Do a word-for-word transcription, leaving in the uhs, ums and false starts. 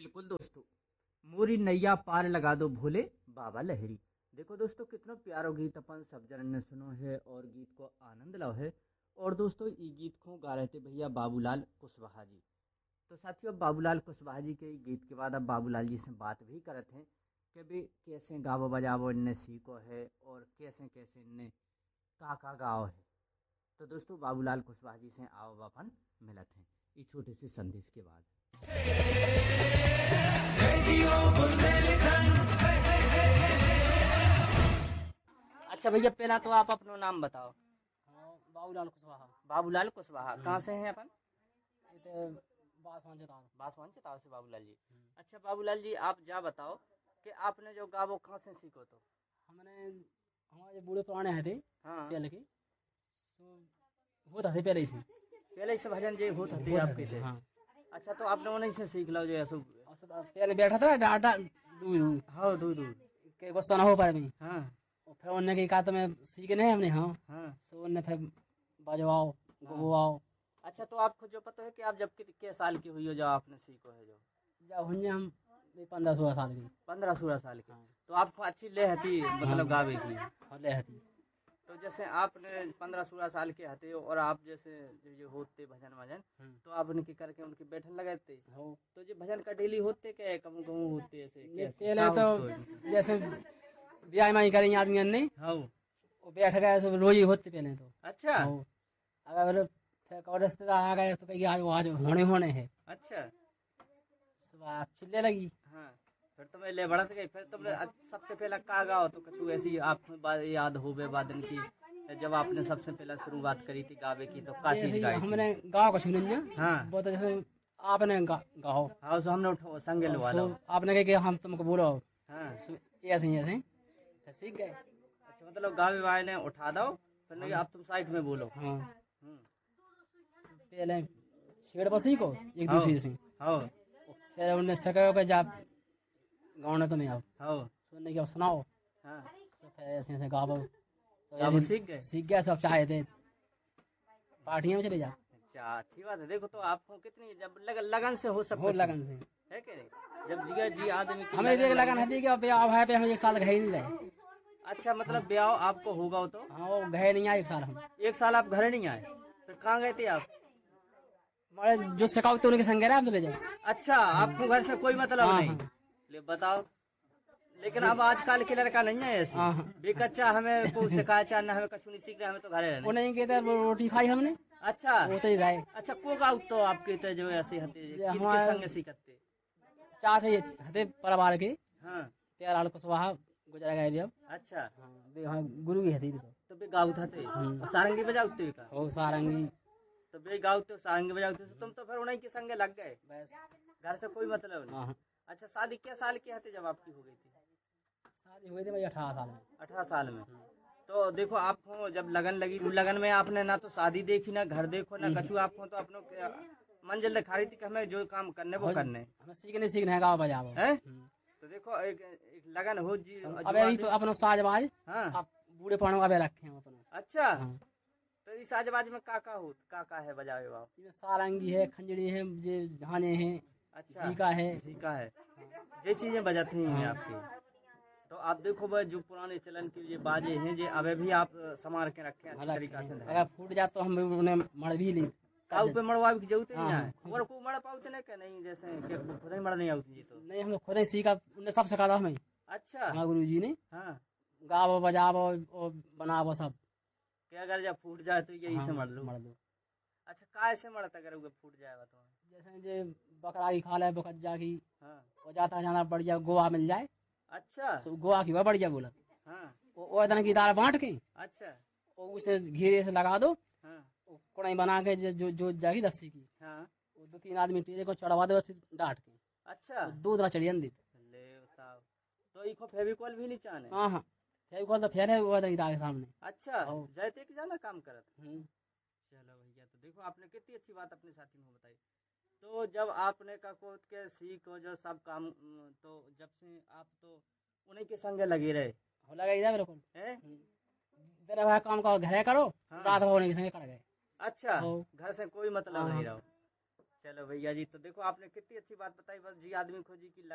बिल्कुल दोस्तों, मोरी नैया पार लगा दो भोले बाबा लहरी। देखो दोस्तों, कितना प्यारो गीत अपन सब जन ने सुनो है और गीत को आनंद लो है। और दोस्तों, ये गीत को गा रहे थे भैया बाबूलाल कुशवाहा जी। तो साथियों, बाबूलाल कुशवाहा जी के गीत के बाद अब बाबूलाल जी से बात भी करते हैं कि भी कैसे गावो बजावो इनने सीखो है और कैसे कैसे इनने का का गाओ है। तो दोस्तों, बाबूलाल कुशवाहा जी से आओ अपन मिलत हैं इस छोटे से संदेश के बाद। अच्छा भैया, पहला तो आप अपना नाम बताओ। हाँ, बाबूलाल कुशवाहा। बाबूलाल कुशवाहा कहाँ से हैं अपन? बासवान चताव। बासवान चताव से बाबूलाल जी। अच्छा बाबूलाल जी, आप जा बताओ कि आपने जो गावो कहाँ से सीखो? तो हमने हमारे बूढ़े पुराने हैं थे। हाँ, पहले के तो होता थे पहले से पहले से भजन जी होता थे आपके थे। हाँ। अच्छा, तो आपने उन्हीं से सीख लो जो ऐसो। पहले बैठा था डाटा दूध दूध हाँ, दूध दूध के गुस्सा ना हो पाए मैं। हाँ और फिर उन्होंने के कहा तो मैं सीखे नहीं हमने। हाँ हाँ। तो उन्होंने फिर बजवाओ गुवाओ। अच्छा, तो आपको जो पता है कि आप जब कितने साल की हुई हो जो आपने सीखो है? जो जब हुई हम पंद्रह सोलह साल की। पंद्रह सोलह साल की। हाँ। तो आपको अच्छी ले हती मतलब गावे की? हाँ, ले हती। तो जैसे आपने पंद्रह सोलह साल के हते और आप जैसे जो ये होते भजन भजन, तो आप उनके करके उनके बैठन लगे थे। तो जो भजन का डेली होते क्या कहूँ कहूँ होते ऐसे? पहले तो जैसे ब्याह में करेंगे आदमी ने। हाँ, वो बैठ गए सब रोज ही होते पहले तो। अच्छा, अगर फिर रिश्तेदार आ गए तो कहीं आज वो आज होने होने है। अच्छा, सुबह चिल्ले लगी। हाँ, फिर तुम्हें ले बढ़त गई। फिर तुमने सबसे पहला का गाओ तो कछु ऐसी आप याद हो बे बादन की जब आपने सबसे पहला शुरुआत करी थी गावे की, तो का चीज गाई? हमने गाँव का सुनिया। हाँ, वो तो जैसे आपने गा, गाओ। हाँ, सो हमने उठो संगे लगा लो। आपने कहा कि हम तुमको बोलो। हाँ, ऐसे ऐसे सीख गए। अच्छा, मतलब गावे वाले ने उठा दो फिर नहीं आप तुम साइड में बोलो। हाँ, पहले छेड़ बसी को एक दूसरे से। हाँ, फिर उन्हें सके पे जा गाँव ने तुम्हें आप हाँ, सुनने की सुनाओ। हाँ, तो फिर ऐसे ऐसे गावो तो सीख गए। सीख गया सब। चाहे थे पार्टियां में चले जा। अच्छा, अच्छी बात है। देखो, तो आपको कितनी जब लगन लगन से हो सब हो लगन से है कि नहीं? जब जिया जी आदमी की हमें देख लगन है कि अब अब है पे हम एक साल गए ही नहीं रहे। अच्छा, मतलब ब्याह आपको होगा तो? हाँ, वो गए नहीं आए एक साल। हम एक साल आप घर नहीं आए, फिर कहाँ गए थे आप? हमारे जो सिखाओ उनके संग रहे आप ले जाओ। अच्छा, आपको घर से कोई मतलब नहीं? ले बताओ। लेकिन अब आजकल के लड़का नहीं है ऐसे। बेकच्चा हमें को सिखाया चाहे ना, हमें कछु नहीं सीख रहे, हमें तो घर रहने। वो नहीं कहते रोटी खाई हमने। अच्छा, वो तो ही रहे। अच्छा, को गाँव तो आपके तो जो ऐसे हते हमारे संग सीखते चार से हते परिवार के। हाँ, तेरा कुशवाहा गुजरा गए जब। अच्छा, हाँ, गुरु की हती तो बे गाँव थे सारंगी बजाते का? हो सारंगी। तो बे गाँव तो सारंगी बजाते तुम तो फिर उन्हीं के संगे लग गए, बस घर से कोई मतलब नहीं। अच्छा, शादी क्या साल की हते जब आपकी हो गई थी? शादी हुई थी भाई अठारह साल में। अठारह साल में। तो देखो, आपको जब लगन लगी, लगन में आपने ना तो शादी देखी ना घर देखो ना कछु, आपको तो अपनो मंजिल दिखा रही थी कि हमें जो काम करने वो करने, हमें सीखने सीखने है गाँव बजाओ है। तो देखो, एक, एक लगन हो जी अबे तो अपनो साजबाज। हाँ, बूढ़े पुराने अबे रखे हैं अपना। अच्छा, तो इस साजबाज में का का हो का का है बजावे आप? इसमें सारंगी है, खंजड़ी है, जे झाने हैं। अच्छा, झीका है। झीका है, ये चीजें बजाती हैं आपकी। तो आप देखो भाई, जो पुराने चलन के ये बाजे हैं जो अबे भी आप संभाल के रखे अच्छी तरीका से। अगर फूट जाए तो हम उन्हें मर भी ली। काऊ पे मड़वा की जरूरत नहीं है और को मड़ पाते ना, क्या नहीं जैसे कि खुद ही मड़ नहीं आती जी? तो नहीं, हम खुद ही सीखा, उन्हें सब सिखा था हमें। अच्छा, हाँ, गुरु जी ने। हाँ, गावो बजावो और बनावो सब। क्या अगर जब फूट जाए तो यही से मर लो? मर लो। अच्छा, काय से मरता अगर वो फूट जाएगा तो? जैसे जे बकरा की खाल है, बकज्जा की। हाँ, वो जाता जाना बढ़िया गोवा मिल जाए। अच्छा, तो गोवा की वह बढ़िया बोला। हाँ, वो इतने की दाल बांट के। अच्छा, उसे घेरे से लगा दो। हाँ, कुड़ाई बना के जो जो, जो जागी रस्सी की। हाँ, वो दो तीन आदमी टीरे को चढ़वा दो डांट के। अच्छा, दो तरह चढ़ियन दी ले साहब। तो इको फेविकॉल भी नहीं चाहने? हाँ हाँ, फेविकॉल तो फेर है वो के सामने। अच्छा, जाते कि ज्यादा काम करत। चलो भैया, तो देखो आपने कितनी अच्छी बात अपने साथी को बताई। तो जब आपने का कोत के सीख जो सब काम, तो जब से आप तो उन्हीं के संगे लगे रहे? हो लगा इधर मेरे को है। तेरा भाई काम का घर करो। हाँ। रात हो उन्हीं के संगे कर गए। अच्छा, घर से कोई मतलब नहीं रहो। चलो भैया जी, तो देखो आपने कितनी अच्छी बात बताई, बस जी आदमी खोजी की